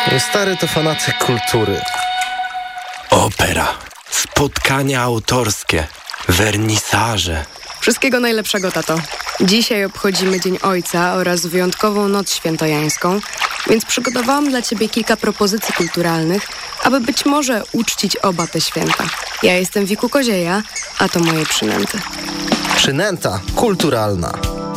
Stary to fanatyk kultury. Opera, spotkania autorskie, wernisaże. Wszystkiego najlepszego, tato. Dzisiaj obchodzimy Dzień Ojca oraz wyjątkową Noc Świętojańską, więc przygotowałam dla Ciebie kilka propozycji kulturalnych, aby być może uczcić oba te święta. Ja jestem Wiku Kozieja, a to moje przynęty. Przynęta kulturalna.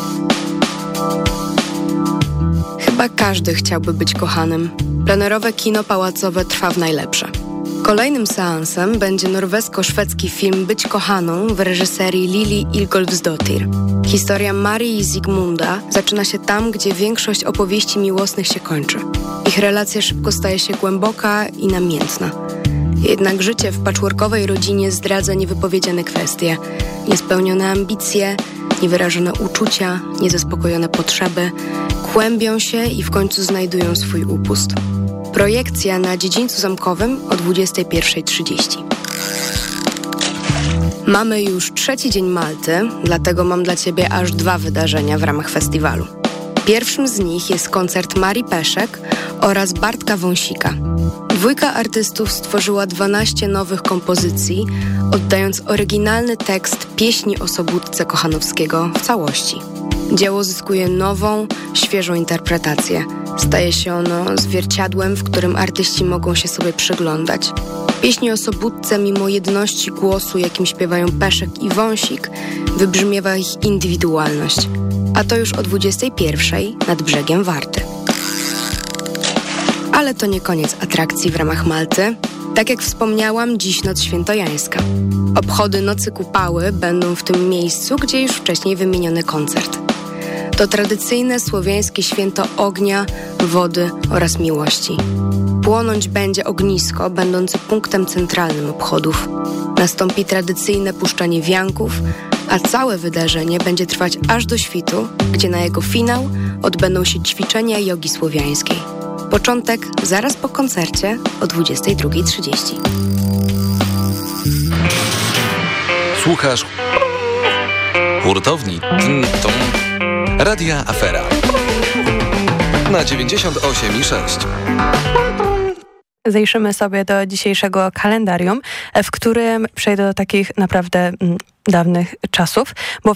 Chyba każdy chciałby być kochanym. Plenerowe kino pałacowe trwa w najlepsze. Kolejnym seansem będzie norwesko-szwedzki film Być kochaną w reżyserii Lili Ingolfsdottir. Historia Marii i Zygmunda zaczyna się tam, gdzie większość opowieści miłosnych się kończy. Ich relacja szybko staje się głęboka i namiętna. Jednak życie w patchworkowej rodzinie zdradza niewypowiedziane kwestie, niespełnione ambicje, niewyrażone uczucia, niezaspokojone potrzeby, kłębią się i w końcu znajdują swój upust. Projekcja na Dziedzińcu Zamkowym o 21:30. Mamy już trzeci dzień Malty, dlatego mam dla Ciebie aż 2 wydarzenia w ramach festiwalu. Pierwszym z nich jest koncert Marii Peszek oraz Bartka Wąsika. Dwójka artystów stworzyła 12 nowych kompozycji, oddając oryginalny tekst pieśni o Sobótce Kochanowskiego w całości. Dzieło zyskuje nową, świeżą interpretację. Staje się ono zwierciadłem, w którym artyści mogą się sobie przyglądać. Pieśni o Sobótce, mimo jedności głosu, jakim śpiewają Peszek i Wąsik, wybrzmiewa ich indywidualność. A to już o 21:00 nad brzegiem Warty. Ale to nie koniec atrakcji w ramach Malty. Tak jak wspomniałam, dziś Noc Świętojańska. Obchody Nocy Kupały będą w tym miejscu, gdzie już wcześniej wymieniony koncert. To tradycyjne słowiańskie święto ognia, wody oraz miłości. Płonąć będzie ognisko, będące punktem centralnym obchodów. Nastąpi tradycyjne puszczanie wianków, a całe wydarzenie będzie trwać aż do świtu, gdzie na jego finał odbędą się ćwiczenia jogi słowiańskiej. Początek zaraz po koncercie o 22:30. Słuchasz hurtowni Radia Afera na 98,6. Zajrzymy sobie do dzisiejszego kalendarium, w którym przejdę do takich naprawdę dawnych czasów, bo w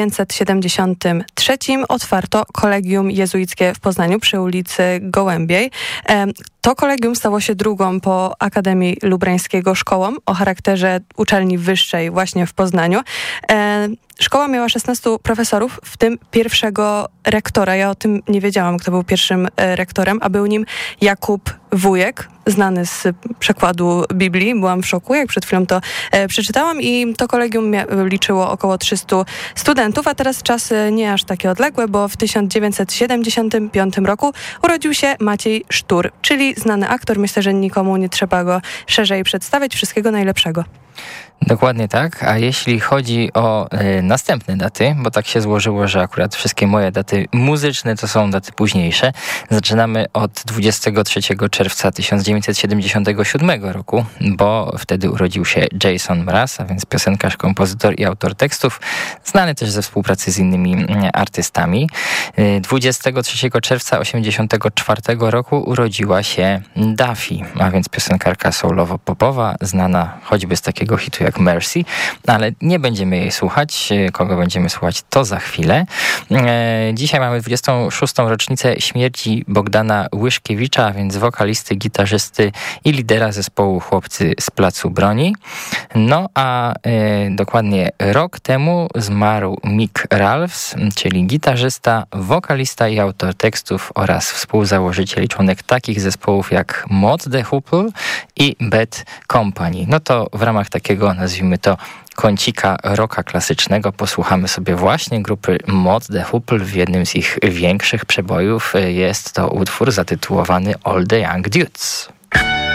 1573 otwarto kolegium jezuickie w Poznaniu przy ulicy Gołębiej. To kolegium stało się drugą po Akademii Lubrańskiego szkołą o charakterze uczelni wyższej właśnie w Poznaniu. Szkoła miała 16 profesorów, w tym pierwszego rektora. Ja o tym nie wiedziałam, kto był pierwszym rektorem, a był nim Jakub Wujek, znany z przekładu Biblii. Byłam w szoku, jak przed chwilą to przeczytałam i to kolegium liczyło około 300 studentów, a teraz czasy nie aż takie odległe, bo w 1975 roku urodził się Maciej Sztur, czyli znany aktor. Myślę, że nikomu nie trzeba go szerzej przedstawiać. Wszystkiego najlepszego. Dokładnie tak, a jeśli chodzi o następne daty, bo tak się złożyło, że akurat wszystkie moje daty muzyczne to są daty późniejsze. Zaczynamy od 23 czerwca 1977 roku, bo wtedy urodził się Jason Mraz, a więc piosenkarz, kompozytor i autor tekstów, znany też ze współpracy z innymi artystami. 23 czerwca 1984 roku urodziła się Duffy, a więc piosenkarka soulowo-popowa, znana choćby z takiego hitu jak Mercy, ale nie będziemy jej słuchać. Kogo będziemy słuchać, to za chwilę. Dzisiaj mamy 26. rocznicę śmierci Bogdana Łyszkiewicza, a więc wokalisty, gitarzysty i lidera zespołu Chłopcy z Placu Broni. No a dokładnie rok temu zmarł Mick Ralphs, czyli gitarzysta, wokalista i autor tekstów oraz współzałożyciel i członek takich zespołów jak Mod the Hoople i Bad Company. No to w ramach takiego, nazwijmy to, kącika rocka klasycznego posłuchamy sobie właśnie grupy Mod the Hoople. W jednym z ich większych przebojów jest to utwór zatytułowany All the Young Dudes.